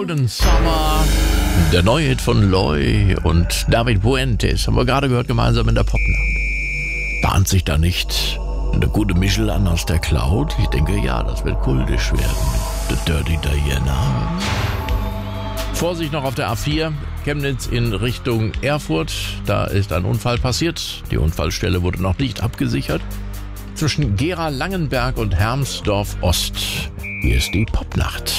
Golden Summer, der neue Hit von Loy und David Puentes, haben wir gerade gehört, gemeinsam in der Popnacht. Bahnt sich da nicht eine gute Mischel an aus der Cloud? Ich denke, ja, das wird kultisch werden mit The Dirty Diana. Vorsicht noch auf der A4, Chemnitz in Richtung Erfurt. Da ist ein Unfall passiert. Die Unfallstelle wurde noch nicht abgesichert. Zwischen Gera-Langenberg und Hermsdorf Ost. Hier ist die Popnacht.